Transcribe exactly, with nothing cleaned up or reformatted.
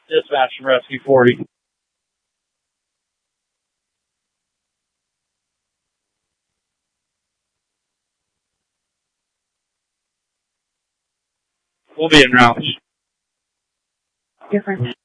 Dispatch from Rescue forty. We'll be in route. Different.